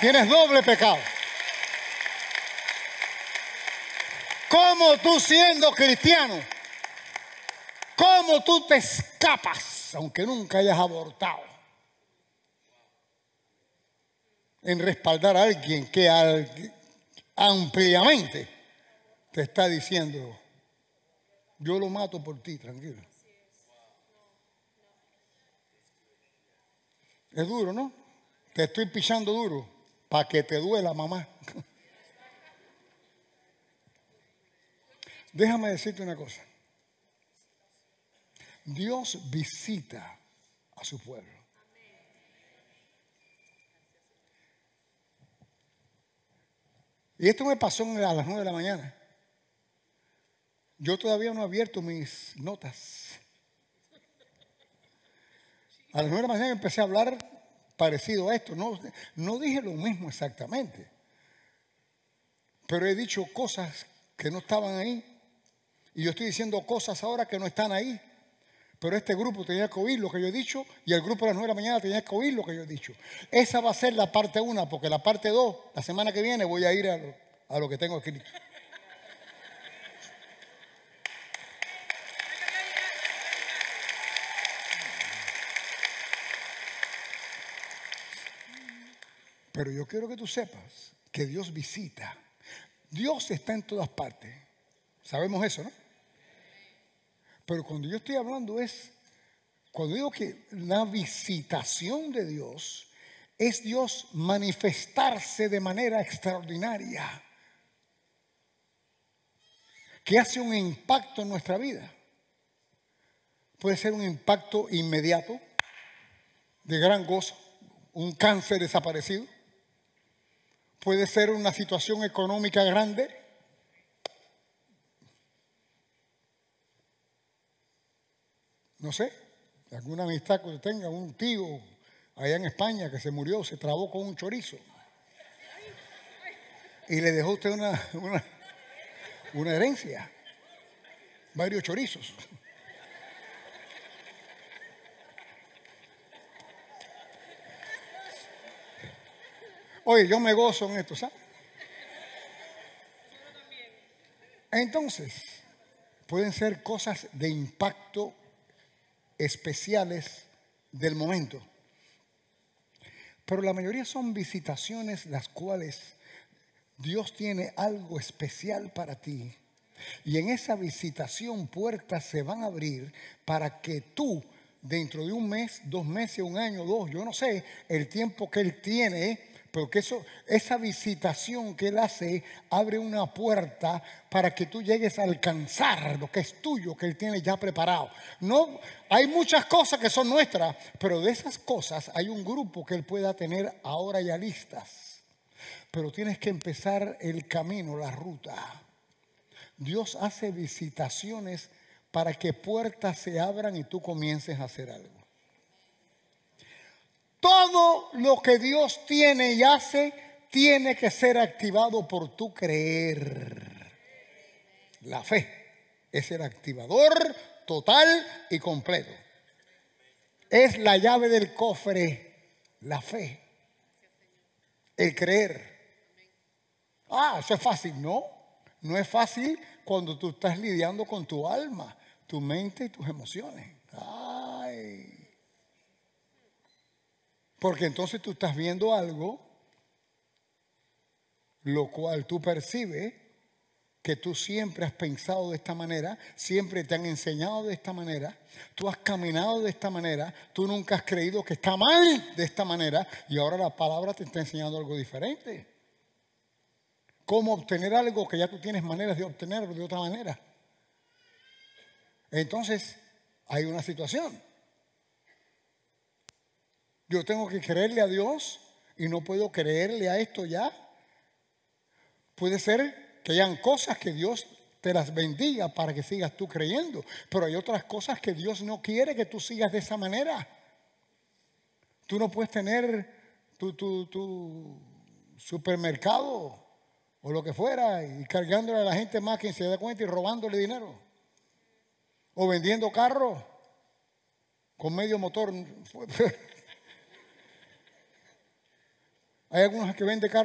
Tienes doble pecado. ¿Cómo tú siendo cristiano? ¿Cómo tú te escapas, aunque nunca hayas abortado, en respaldar a alguien que ampliamente te está diciendo, yo lo mato por ti, tranquilo? Es duro, ¿no? Te estoy pisando duro para que te duela, mamá. Déjame decirte una cosa. Dios visita a su pueblo. Y esto me pasó a las 9 de la mañana. Yo todavía no he abierto mis notas. A las 9 de la mañana empecé a hablar parecido a esto. No dije lo mismo exactamente. Pero he dicho cosas que no estaban ahí. Y yo estoy diciendo cosas ahora que no están ahí. Pero este grupo tenía que oír lo que yo he dicho y el grupo a las 9 de la mañana tenía que oír lo que yo he dicho. Esa va a ser la parte 1, porque la parte 2, la semana que viene, voy a ir a lo que tengo escrito. Pero yo quiero que tú sepas que Dios visita. Dios está en todas partes. Sabemos eso, ¿no? Pero cuando yo estoy hablando cuando digo que la visitación de Dios es Dios manifestarse de manera extraordinaria, que hace un impacto en nuestra vida. Puede ser un impacto inmediato, de gran gozo, un cáncer desaparecido. Puede ser una situación económica grande. No sé, alguna amistad que usted tenga, un tío allá en España que se murió, se trabó con un chorizo. Y le dejó a usted una herencia, varios chorizos. Oye, yo me gozo en esto, ¿sabes? Entonces, pueden ser cosas de impacto especiales del momento. Pero la mayoría son visitaciones las cuales Dios tiene algo especial para ti. Y en esa visitación puertas se van a abrir para que tú, dentro de un mes, 2 meses, 1 año, 2, yo no sé el tiempo que Él tiene, pero que esa visitación que Él hace abre una puerta para que tú llegues a alcanzar lo que es tuyo, que Él tiene ya preparado. No, hay muchas cosas que son nuestras, pero de esas cosas hay un grupo que Él pueda tener ahora ya listas. Pero tienes que empezar el camino, la ruta. Dios hace visitaciones para que puertas se abran y tú comiences a hacer algo. Todo lo que Dios tiene y hace tiene que ser activado por tu creer. La fe es el activador total y completo. Es la llave del cofre, la fe, el creer. Eso es fácil. No es fácil cuando tú estás lidiando con tu alma, tu mente y tus emociones. Porque entonces tú estás viendo algo, lo cual tú percibes que tú siempre has pensado de esta manera, siempre te han enseñado de esta manera, tú has caminado de esta manera, tú nunca has creído que está mal de esta manera y ahora la palabra te está enseñando algo diferente. Cómo obtener algo que ya tú tienes maneras de obtenerlo de otra manera. Entonces, hay una situación. Yo tengo que creerle a Dios y no puedo creerle a esto ya. Puede ser que hayan cosas que Dios te las bendiga para que sigas tú creyendo, pero hay otras cosas que Dios no quiere que tú sigas de esa manera. Tú no puedes tener tu supermercado o lo que fuera y cargándole a la gente más que se da cuenta y robándole dinero. O vendiendo carros con medio motor. Hay algunos que venden